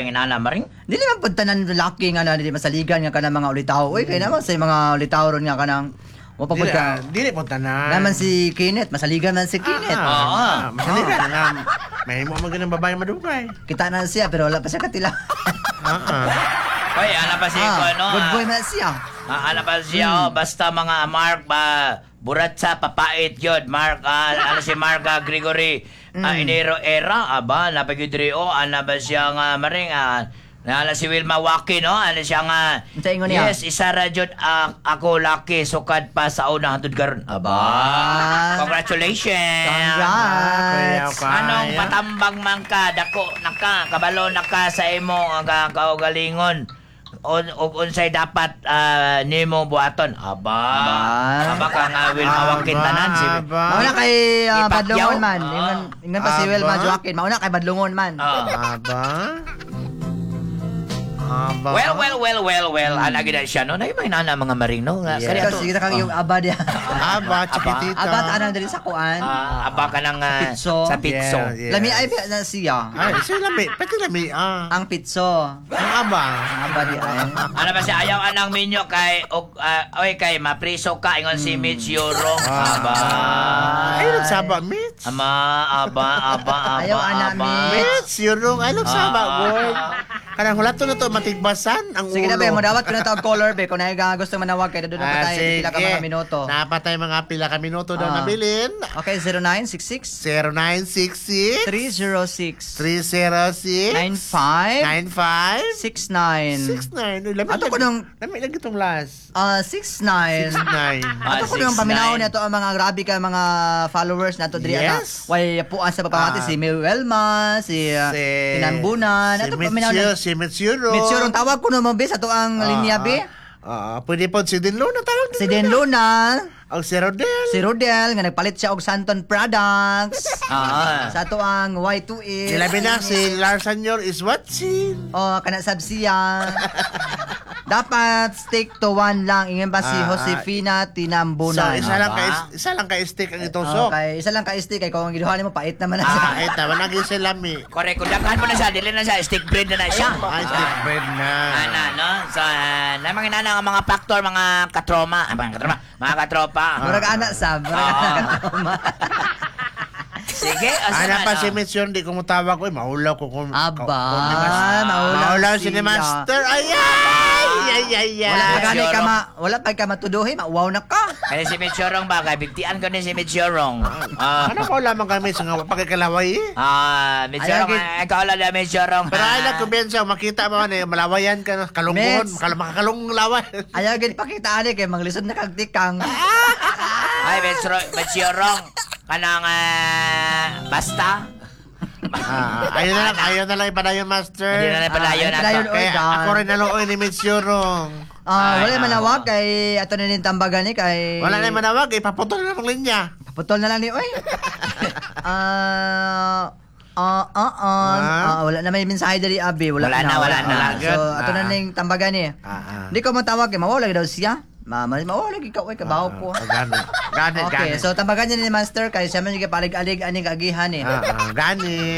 ang inana maring. Dili man pud tanan lalaki nga na dili masaligan nga kanang mga ulitaw. Uy, kay naman sa mga ulitaw ron nga kanang wa pa pud ka. Dili po tanan. Naman si Kenneth, masaligan man si Kenneth. Masaligan na. May mo magaling babae madugay. Kita na siya pero wala pa siya katila. Oy, ana pa si ano? Good boy man siya. Ana pa siya, basta mga Mark ba burat sa papait yun. Mark, ano si Mark Gregory Inero Era, aba, napagidrio, ana ba siya nga maring, Nala si Wilma Waki, no? Ano siya nga? Intayin ko niya. Yes, isa ra jud ako laki sukad pa sa una hangtod karon. Aba. Congratulations. Congrats. Anong patambang man ka dako naka kabalo naka sa imo nga kaugalingon. Unsay dapat nimo buhaton? Aba ka nga Wilma Waki tanan si. Mauna kay Badlungon man. Ingon pa si Wilma Joaquin. Mauna kay Badlungon man. Well. Ana gid siya no. Nay may nana mga maring no. Kaya ato sige kang yung aba dia. Aba chikitita. Aba tanang diri sa kuan. Aba ka nang sa pitso. Lami ay na siya. Ay, siya lami. Pati lami. Ang pitso. Ang aba. Ang aba di ay. Ano ba siya ayaw anang minyo kay oy kay mapriso ka ingon si Mitch Yoro. Aba. Ay, nagsaba, Mitch. Aba. Ayaw ana Mitch, Yoro. Ay, nagsaba, boy. Kanang hulato na to matigbasan ang ulo. Sige na be, mo dawat ko na tawag color be kung gusto manawag kay doon na patay pila ka mga minuto. Napatay mga pila ka minuto daw nabilin. Okay, 0966 0966 306 306 95 95 69. 69. Ato ko nung Lami lagi itong last. 69. 69. Ato ko nung paminaw na to ang mga grabe ka mga followers nato diri ana. Way puan sa pagpamati si Welma, si Tinambunan, ato paminaw na Si Mitsuro. Mitsuro tawag ko no mo be sa to ang linya be. Pwede po si Dinlo na tawag. Si Den Luna. Ang si Rodel. Si Rodel nga nagpalit siya og Santon Products. Sa to ang Y2A. Sila na si Lars Senyor is watching. Kana sab siya. Dapat stick to one lang. Ingin pa si Josefina Tinambunan. So, isa lang ka stick ang itusok. Okay, isa lang ka stick kay kung giduhan mo pait naman na. Ay, tama na gyud sila mi. Correct. Kung daghan mo na siya, dili na siya stick bread na siya. Stick bread na. No? So, na mga inana nga mga factor, mga katroma, mga katropa. Murag anak sab, katroma. Sige, ana pa si Mission di ko mutawag ko, maulaw ko kung maulaw si Master. Wala pa ka matuduhi, wow na ka. Kaya si Mitchorong ba? Kaya bigtian ko ni si Mitchorong. Ano ko lamang kami sa nga pagkakalaway? Mitchorong, ikaw lang na Mitchorong. Pero ay lang kumbensa, makita mo ni malawayan ka, kalungkuhon, makakalung lawan. Ayaw gani pakita ani kay manglisod na kagtikang. Ay, Mitchorong, kanang basta. Ayaw na lang ipadayon, Master. Hindi na lang ipadayon. Kaya ako rin naluoy ni Mitchorong. Wala manawag kay ato na rin tambagan ni kay wala na manawag, ipaputol na lang linya. Putol na lang ni oy. Wala na may mensahe dali abi, wala na. So ato na ning tambagan ni. Hindi ko matawag kay mawala daw siya. Mawala ikaw ay kabaw ko. Gani. Okay, so tambagan niya ni Master kay siya man palig-alig ani kagihan ni. Gani.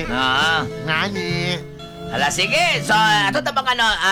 Hala, sige. So, ato tabang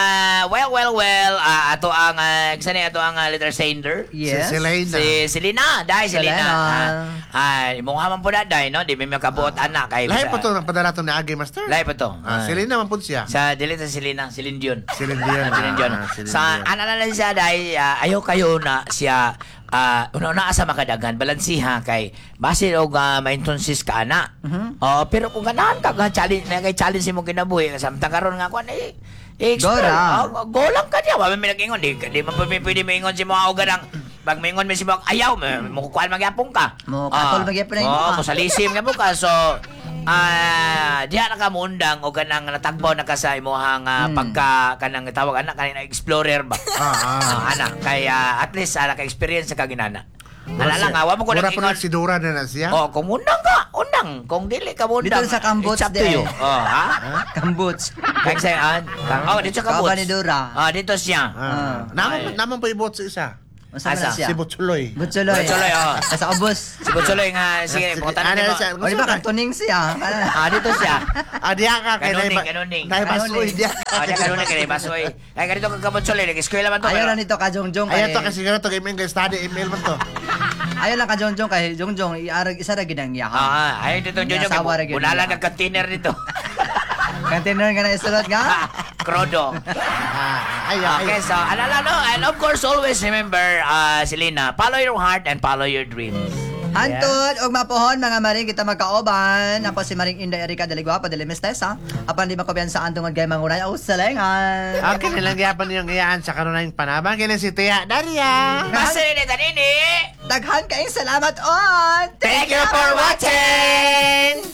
ato ang ato ang letter sender. Yes. Si Selena. Dahil Selena. Mukha man po na dahil, no? Di may makabuot anak. Lahi po ito ng padala ito ni Agi, Master? Lahi po ito. Selena man po siya. Sa dilita Selena. Celine Dion. Celine Dion. Sa anak na siya dahil ayaw kayo na siya una-una sa makadagan balansiha kay basin og maintonsis ka ana. Pero kung ganahan ka challenge na kay challenge mo kinabuhi samtang karon nga kuan golang ka diya wa may nag-ingon di man pwede maingon si mga ugadang pag maingon mi si mga ayaw mo kuan magyapon ka mo katol magyapon na mo salisim nga mo ka so diha na ka mundang o kanang natagbaw na ka sa imuhang pagka kanang tawag anak kanang explorer ba anak kaya at least ka experience sa kaginana ala lang wa mo ko nag-ingon nag-ingon si Dura na siya kung undang kung dili ka mundang dito sa Cambodia it's up to you Cambodia kaya saan dito sa Cambodia ni Dura dito siya naman pa ibot sa isa Unsa man Asa? siya? Si Butsuloy. Butsuloy. Butsuloy, oh. Sa ubos. Si Butsuloy nga, sige, punta Ano na siya? mo. O di ba kantuning siya? Dito siya. Diya ka kay Kanuning. Naibasoy diya. Diya kanuning kay Basoy. Ay, ganito kang Butsuloy, nag-eskwela man to. Ayaw pero- lang nito ka Jongjong Ayan to kasi gano'n to gaming guys. Study email man to. Ayaw lang ka Jongjong kay Jongjong iarag isa ra gid ang iya. Ayun dito, Jojo. Asawa ra gyud Bunala niya. ka container dito. Container nga na isulod nga. Krodo. Okay, so, and of course, always remember, Selena, follow your heart and follow your dreams. Hantod og mapuhon mga maring kita magkaoban. Ako si Maring Inday Erika Deligua pa dili mestesa. Apan di makobiyan sa antong gay mangunay o salengan. Okay, nilang giyapan niyong iyaan sa kanunayang panabang. Kailan si Tia Daria. Masinit anini! Daghan kaayong salamat on. Thank you for watching!